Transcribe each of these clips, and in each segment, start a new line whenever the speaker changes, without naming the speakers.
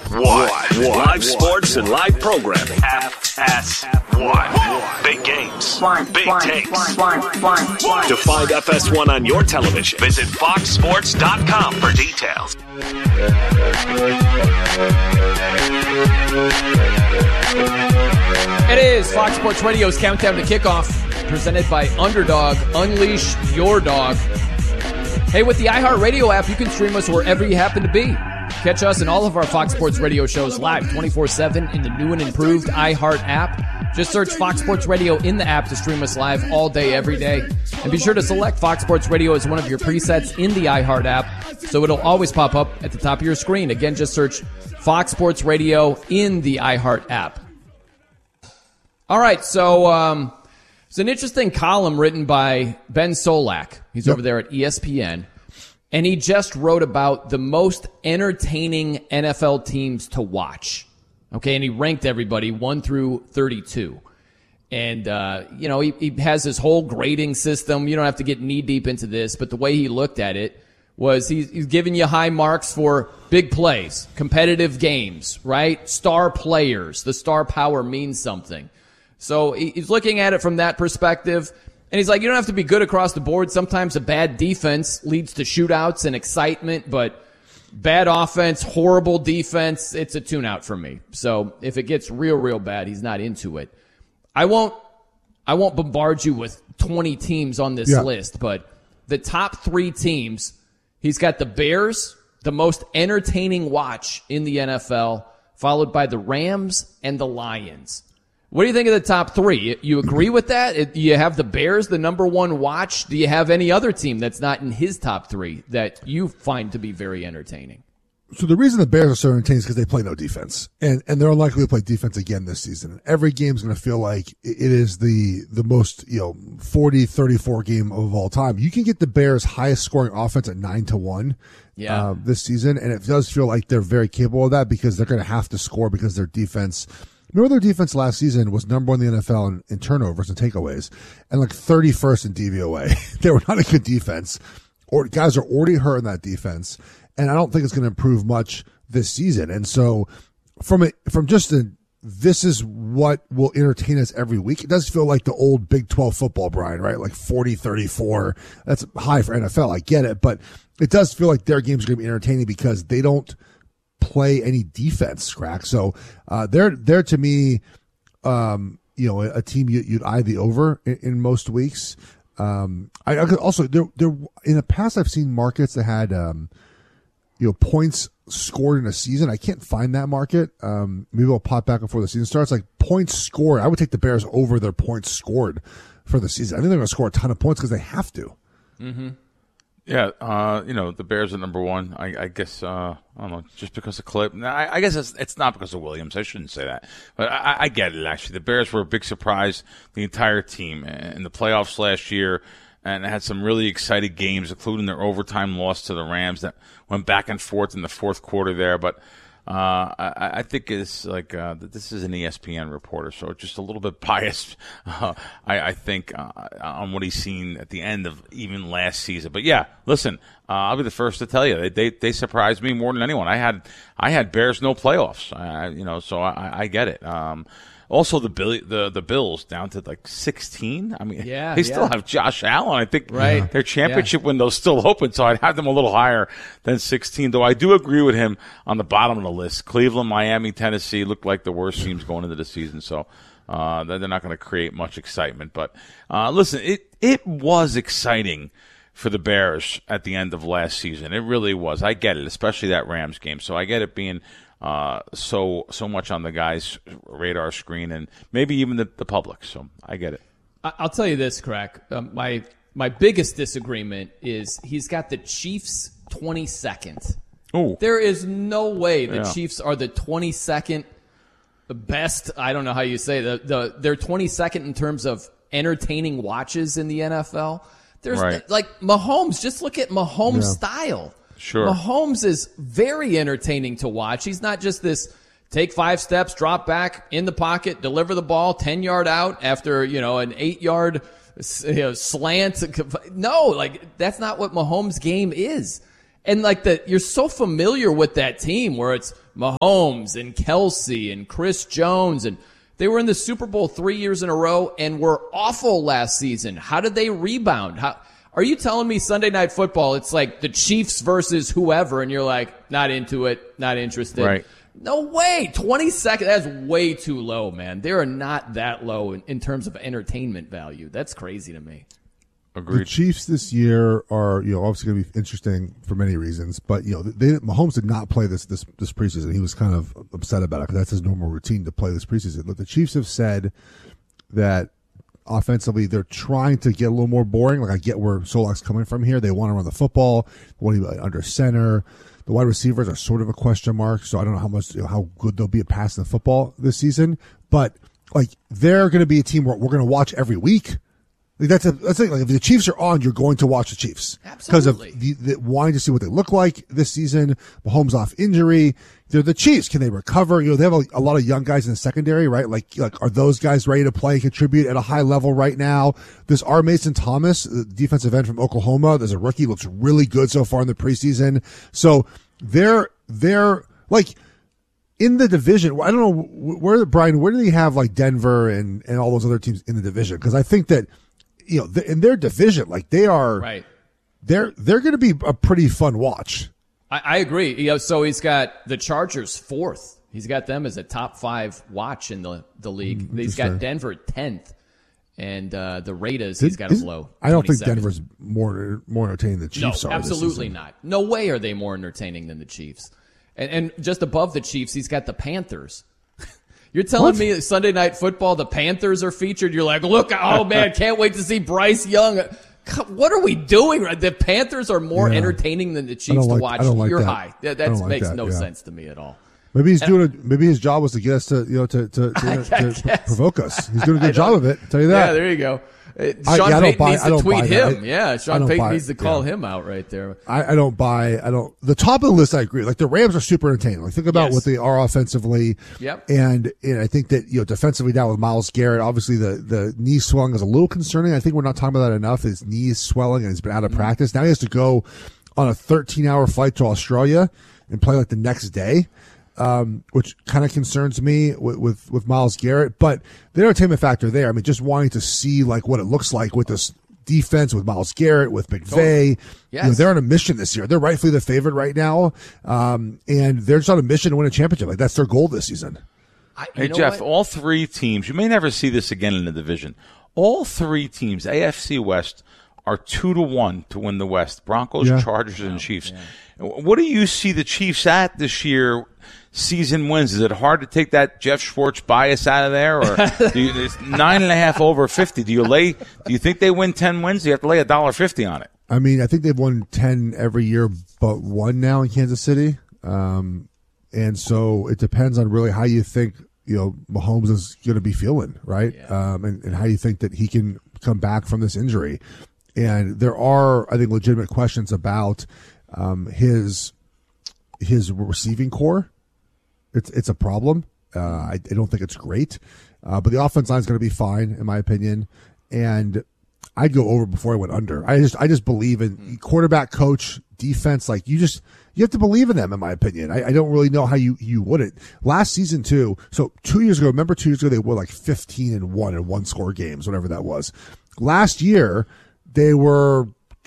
FS1. Live sports and live programming. FS1. Big games. Big takes. To find FS1 on your television, visit foxsports.com for details.
It is Fox Sports Radio's Countdown to Kickoff, presented by Underdog. Unleash your dog. Hey, with the iHeartRadio app, you can stream us wherever you happen to be. Catch us and all of our Fox Sports Radio shows live 24/7 in the new and improved iHeart app. Just search Fox Sports Radio in the app to stream us live all day, every day. And be sure to select Fox Sports Radio as one of your presets in the iHeart app, so it'll always pop up at the top of your screen. Again, just search Fox Sports Radio in the iHeart app. All right, so it's an interesting column written by Ben Solak. He's over there at ESPN. And he just wrote about the most entertaining NFL teams to watch. Okay, and he ranked everybody 1 through 32. And, he has his whole grading system. You don't have to get knee deep into this, but the way he looked at it was he's giving you high marks for big plays, competitive games, right? Star players. The star power means something. So he's looking at it from that perspective. And he's like, you don't have to be good across the board. Sometimes a bad defense leads to shootouts and excitement, but bad offense, horrible defense, it's a tune-out for me. So if it gets real bad, he's not into it. I won't bombard you with 20 teams on this list, but the top 3 teams, he's got the Bears, the most entertaining watch in the NFL, followed by the Rams and the Lions. What do you think of the top 3? You agree with that? Do you have the Bears, the number 1 watch? Do you have any other team that's not in his top 3 that you find to be very entertaining?
So the reason the Bears are so entertaining is because they play no defense. And they're unlikely to play defense again this season. Every game's going to feel like it is the most, 40-34 game of all time. You can get the Bears' highest scoring offense at 9-1 this season. And it does feel like they're very capable of that because they're going to have to score because their defense. Remember their defense last season was number 1 in the NFL in turnovers and takeaways and like 31st in DVOA. They were not a good defense. Or guys are already hurt in that defense. And I don't think it's going to improve much this season. And so this is what will entertain us every week. It does feel like the old Big 12 football, Brian, right? Like 40-34. That's high for NFL. I get it. But it does feel like their games are going to be entertaining because they don't play any defense, Crack. So they're to me, a team you'd eye the over in most weeks. I could also there in the past I've seen markets that had points scored in a season. I can't find that market. Maybe I'll pop back before the season starts. Like points scored, I would take the Bears over their points scored for the season. I think they're going to score a ton of points because they have to.
Mm-hmm. Yeah, the Bears are number 1. I guess, I don't know, just because of Clip. I guess it's not because of Williams. I shouldn't say that. But I get it, actually. The Bears were a big surprise, the entire team, in the playoffs last year, and had some really exciting games, including their overtime loss to the Rams that went back and forth in the fourth quarter there. But I think it's like this is an ESPN reporter, so just a little bit biased, I think, on what he's seen at the end of even last season. But yeah, listen, I'll be the first to tell you they surprised me more than anyone. I had Bears no playoffs, so I get it. Also, the Bills down to like 16. I mean, they still have Josh Allen. I think their championship window's still open, so I'd have them a little higher than 16. Though I do agree with him on the bottom of the list. Cleveland, Miami, Tennessee look like the worst teams going into the season, so they're not going to create much excitement. But listen, it was exciting for the Bears at the end of last season. It really was. I get it, especially that Rams game. So I get it being so much on the guys' radar screen and maybe even the public. So I get it.
I'll tell you this, Crack. My biggest disagreement is he's got the Chiefs 22nd.
Ooh.
There is no way the Chiefs are the 22nd best. I don't know how you say they're 22nd in terms of entertaining watches in the NFL. There's like Mahomes. Just look at Mahomes' style.
Sure.
Mahomes is very entertaining to watch. He's not just this take 5 steps, drop back in the pocket, deliver the ball 10-yard out after, an 8-yard slant. No, like that's not what Mahomes' game is. And you're so familiar with that team where it's Mahomes and Kelsey and Chris Jones, and they were in the Super Bowl 3 years in a row and were awful last season. How did they rebound? Are you telling me Sunday Night Football, it's like the Chiefs versus whoever, and you're like, not into it, not interested?
Right.
No way. 22nd, that's way too low, man. They are not that low in terms of entertainment value. That's crazy to me.
Agreed.
The Chiefs this year are, obviously going to be interesting for many reasons, but Mahomes did not play this preseason. He was kind of upset about it because that's his normal routine to play this preseason. Look, the Chiefs have said that offensively they're trying to get a little more boring. Like, I get where Solak's coming from here. They want to run the football, they want to be under center. The wide receivers are sort of a question mark, so I don't know how good they'll be at passing the football this season. But they're going to be a team where we're going to watch every week. That's it. If the Chiefs are on, you're going to watch the Chiefs.
Absolutely.
Because of the wanting to see what they look like this season. Mahomes off injury. They're the Chiefs. Can they recover? They have a lot of young guys in the secondary, right? Like, are those guys ready to play and contribute at a high level right now? This R. Mason Thomas, the defensive end from Oklahoma, there's a rookie, looks really good so far in the preseason. So they're in the division. I don't know where do they have Denver and all those other teams in the division? Because I think that, in their division, they are
right.
They're going to be a pretty fun watch.
I agree. So he's got the Chargers 4th. He's got them as a top 5 watch in the league. He's got Denver 10th, and the Raiders he's got a low.
I don't think Denver's more entertaining than the Chiefs are.
No, absolutely not. No way are they more entertaining than the Chiefs. And just above the Chiefs, he's got the Panthers. You're telling me that Sunday Night Football, the Panthers are featured? You're like, look, oh, man, can't wait to see Bryce Young. What are we doing? The Panthers are more entertaining than the Chiefs to watch. You're high. That makes no sense to me at all.
Maybe he's maybe his job was to get us to provoke us. He's doing a good job of it. I'll tell you that.
Yeah, there you go. Sean Payton needs to tweet him. Sean Payton needs to call him out right there.
I don't buy. The top of the list, I agree. The Rams are super entertaining. Think about what they are offensively.
Yep.
And I think that defensively now with Myles Garrett, obviously the knee swelling is a little concerning. I think we're not talking about that enough. His knee is swelling and he's been out of practice. Now he has to go on a 13-hour flight to Australia and play the next day. Which kind of concerns me with Myles Garrett, but the entertainment factor there. I mean, just wanting to see what it looks like with this defense, with Myles Garrett, with McVay.
Yes.
They're on a mission this year. They're rightfully the favorite right now, and they're just on a mission to win a championship. That's their goal this season.
Hey, Jeff, all 3 teams, you may never see this again in the division. All 3 teams, AFC West, are 2-1 to win the West. Broncos, Chargers, and Chiefs. Yeah. What do you see the Chiefs at this year? Season wins. Is it hard to take that Jeff Schwartz bias out of there, or it's 9.5 over 50? Do you think they win 10 wins? Do you have to lay $1.50 on it?
I mean, I think they've won 10 every year, but 1 now in Kansas City. And so it depends on really how you think Mahomes is going to be feeling, right? Yeah. And how you think that he can come back from this injury. And there are, I think, legitimate questions about his receiving core. It's a problem. I don't think it's great, but the offense line is going to be fine in my opinion. And I'd go over before I went under. I just believe in quarterback, coach, defense. You have to believe in them in my opinion. I don't really know how you wouldn't. Last season too. So 2 years ago, remember 2 years ago they were 15-1 in 1-score games, whatever that was. Last year they were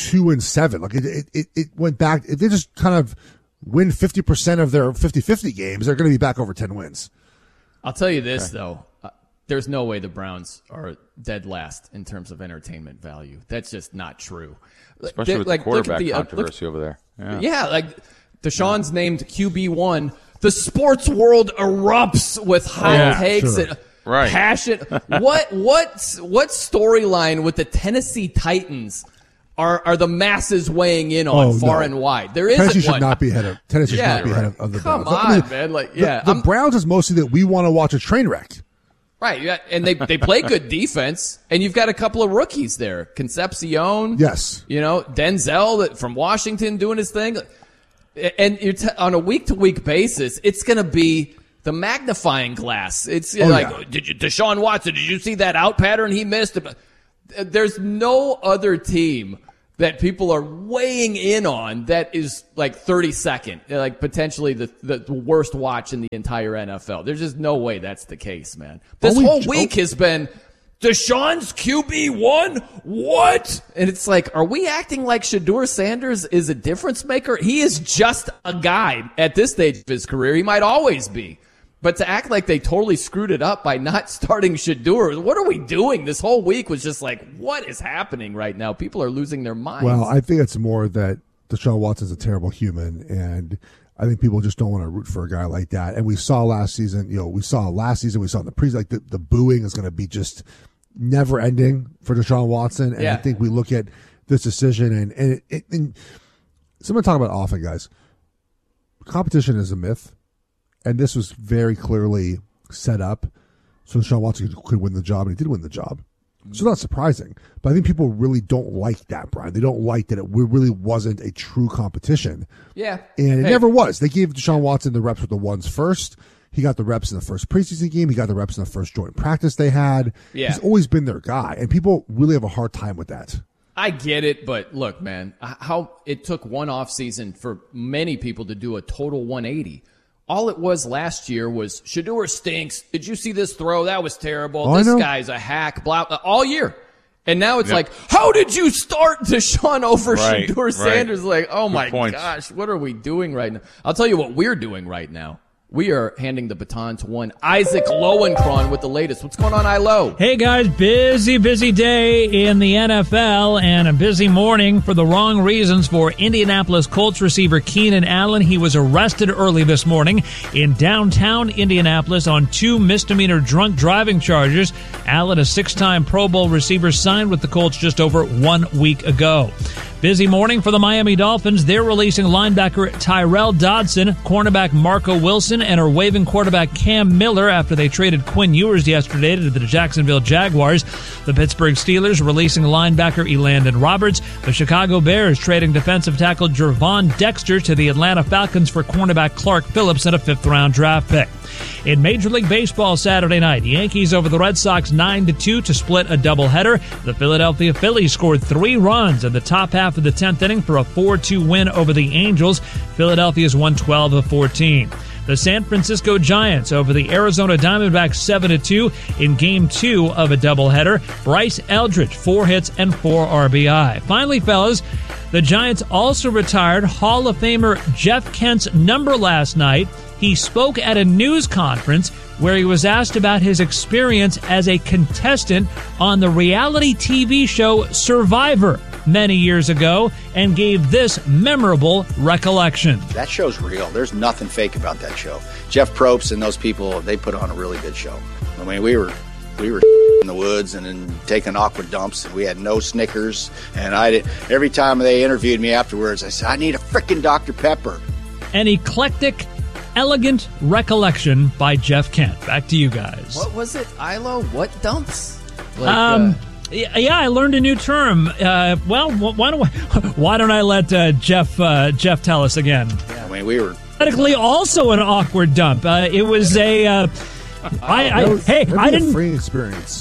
2-7. It went back. If they just kind of win 50% of their 50-50 games, they're going to be back over 10 wins.
I'll tell you this, though. There's no way the Browns are dead last in terms of entertainment value. That's just not true.
Especially with the quarterback controversy over there.
Yeah, Deshaun's named QB1. The sports world erupts with hot takes and passion. What storyline with the Tennessee Titans are the masses weighing in on far and wide? There isn't
Tennessee should
one.
not be ahead of Tennessee should not be ahead of the Browns.
Come on, man.
The Browns is mostly that we want to watch a train wreck.
Right, yeah, and they play good defense, and you've got a couple of rookies there. Concepcion.
Yes.
Denzel from Washington doing his thing. And you're on a week-to-week basis, it's going to be the magnifying glass. It's Deshaun Watson, did you see that out pattern he missed? There's no other team that people are weighing in on that is like 32nd, like potentially the worst watch in the entire NFL. There's just no way that's the case, man. This whole week has been Deshaun's QB1? What? And it's like, are we acting like Shedeur Sanders is a difference maker? He is just a guy at this stage of his career. He might always be. But to act like they totally screwed it up by not starting Shedeur, what are we doing? This whole week was just like, what is happening right now? People are losing their minds.
Well, I think it's more that Deshaun Watson's a terrible human, and I think people just don't want to root for a guy like that. And we saw last season, we saw in the preseason, like the booing is going to be just never ending for Deshaun Watson. And I think we look at this decision and someone talk about often, guys. Competition is a myth. And this was very clearly set up so Deshaun Watson could win the job, and he did win the job. So not surprising. But I think people really don't like that, Brian. They don't like that it really wasn't a true competition.
Yeah.
And it never was. They gave Deshaun Watson the reps with the ones first. He got the reps in the first preseason game. He got the reps in the first joint practice they had.
Yeah.
He's always been their guy. And people really have a hard time with that.
I get it, but look, man, how it took one offseason for many people to do a total 180. All it was last year was Shedeur stinks. Did you see this throw? That was terrible. This guy's a hack. Blah, blah, all year. And now it's like, how did you start Deshaun over Shedeur Sanders? Like, oh my gosh, what are we doing right now? I'll tell you what we're doing right now. We are handing the baton to one Isaac Lowenkron with the latest. What's going on, Ilo?
Hey, guys. Busy day in the NFL and a busy morning for the wrong reasons for Indianapolis Colts receiver Keenan Allen. He was arrested early this morning in downtown Indianapolis on 2 misdemeanor drunk driving charges. Allen, a 6-time Pro Bowl receiver, signed with the Colts just over 1 week ago. Busy morning for the Miami Dolphins. They're releasing linebacker Tyrell Dodson, cornerback Marco Wilson, and are waiving quarterback Cam Miller after they traded Quinn Ewers yesterday to the Jacksonville Jaguars. The Pittsburgh Steelers releasing linebacker Elandon Roberts. The Chicago Bears trading defensive tackle Gervon Dexter to the Atlanta Falcons for cornerback Clark Phillips and a 5th-round draft pick. In Major League Baseball Saturday night, Yankees over the Red Sox 9-2 to split a doubleheader. The Philadelphia Phillies scored 3 runs in the top half of the 10th inning for a 4-2 win over the Angels. Philadelphia's won 12 of 14. The San Francisco Giants over the Arizona Diamondbacks 7-2 in Game 2 of a doubleheader. Bryce Eldridge, 4 hits and 4 RBI. Finally, fellas, the Giants also retired Hall of Famer Jeff Kent's number last night. He spoke at a news conference where he was asked about his experience as a contestant on the reality TV show Survivor many years ago and gave this memorable recollection.
That show's real. There's nothing fake about that show. Jeff Probst and those people, they put on a really good show. I mean, we were in the woods and then taking awkward dumps, and we had no Snickers. And every time they interviewed me afterwards, I said, I need a frickin' Dr. Pepper.
An eclectic, elegant recollection by Jeff Kent. Back to you guys.
What was it, Ilo? What dumps?
Yeah, I learned a new term. Why don't I let Jeff tell us again?
Yeah. I mean, we were
technically also an awkward dump. It was a. I didn't.
Free experience.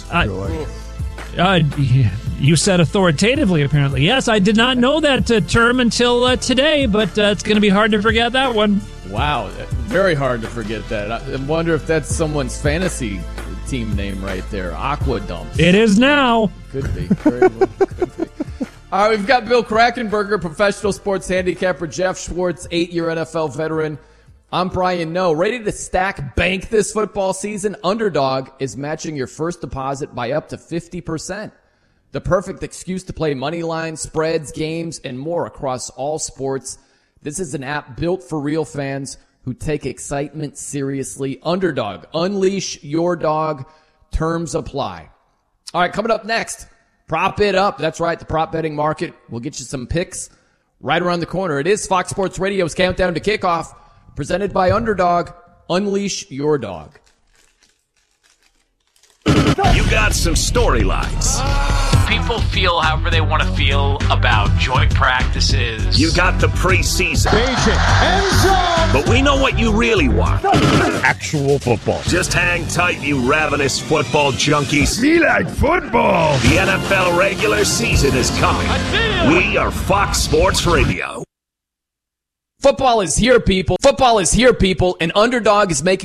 You said authoritatively, apparently. Yes, I did not know that term until today, but it's going to be hard to forget that one.
Wow, very hard to forget that. I wonder if that's someone's fantasy team name right there. Aqua Dumps.
It is now.
Could be. Very well, could be. All right, we've got Bill Krackomberger, professional sports handicapper, Jeff Schwartz, 8-year NFL veteran. I'm Brian Noe. Ready to stack bank this football season? Underdog is matching your first deposit by up to 50%. The perfect excuse to play money lines, spreads, games, and more across all sports. This is an app built for real fans who take excitement seriously. Underdog. Unleash your dog. Terms apply. All right, coming up next, prop it up. That's right, the prop betting market. We'll get you some picks right around the corner. It is Fox Sports Radio's Countdown to Kickoff, presented by Underdog. Unleash your dog.
You got some storylines.
People feel however they want to feel about joint practices.
You got the preseason. But we know what you really want.
Actual football.
Just hang tight, you ravenous football junkies.
We like football.
The NFL regular season is coming. We are Fox Sports Radio.
Football is here, people. Football is here, people. And Underdog is making